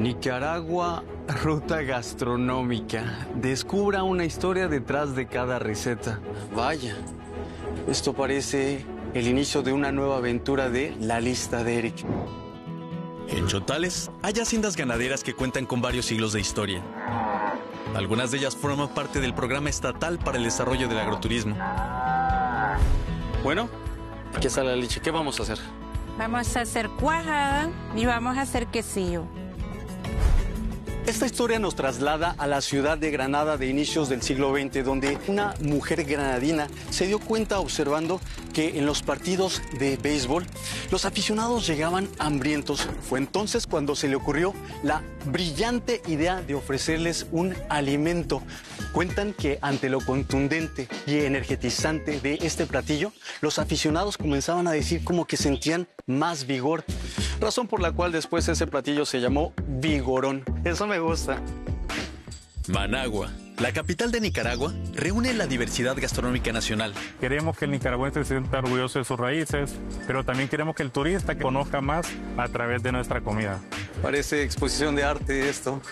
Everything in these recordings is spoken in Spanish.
Nicaragua, ruta gastronómica. Descubra una historia detrás de cada receta. Vaya, esto parece el inicio de una nueva aventura de La Lista de Eric. En Chotales hay haciendas ganaderas que cuentan con varios siglos de historia. Algunas de ellas forman parte del Programa Estatal para el Desarrollo del Agroturismo. Bueno, aquí está la leche. ¿Qué vamos a hacer? Vamos a hacer cuajada y vamos a hacer quesillo. Esta historia nos traslada a la ciudad de Granada de inicios del siglo XX, donde una mujer granadina se dio cuenta observando que en los partidos de béisbol los aficionados llegaban hambrientos. Fue entonces cuando se le ocurrió la brillante idea de ofrecerles un alimento. Cuentan que ante lo contundente y energetizante de este platillo, los aficionados comenzaban a decir como que sentían más vigor, razón por la cual después ese platillo se llamó Vigorón. Eso me gusta. Managua, la capital de Nicaragua, reúne la diversidad gastronómica nacional. Queremos que el nicaragüense se sienta orgulloso de sus raíces, pero también queremos que el turista conozca más a través de nuestra comida. Parece exposición de arte esto.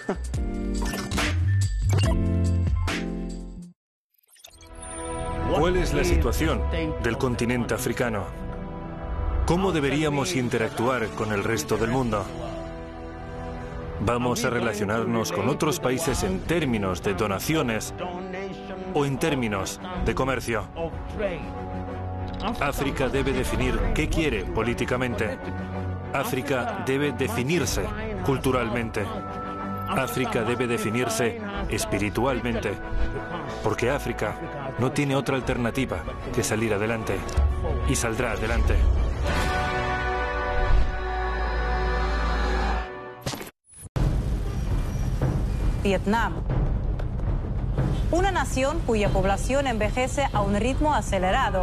¿Cuál es la situación del continente africano? ¿Cómo deberíamos interactuar con el resto del mundo? ¿Vamos a relacionarnos con otros países en términos de donaciones o en términos de comercio? África debe definir qué quiere políticamente. África debe definirse culturalmente. África debe definirse espiritualmente. Porque África no tiene otra alternativa que salir adelante. Y saldrá adelante. Vietnam. Una nación cuya población envejece a un ritmo acelerado.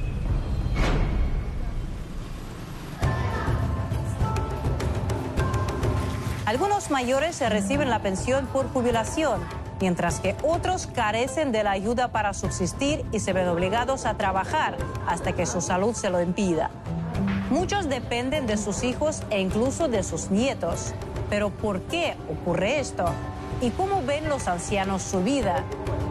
Algunos mayores reciben la pensión por jubilación, mientras que otros carecen de la ayuda para subsistir y se ven obligados a trabajar hasta que su salud se lo impida. Muchos dependen de sus hijos e incluso de sus nietos. Pero ¿por qué ocurre esto? ¿Y cómo ven los ancianos su vida?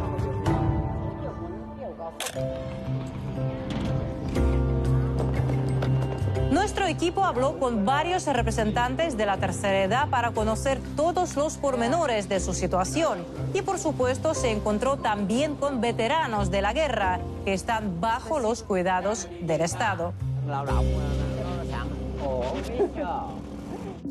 Nuestro equipo habló con varios representantes de la tercera edad para conocer todos los pormenores de su situación. Y por supuesto se encontró también con veteranos de la guerra que están bajo los cuidados del Estado.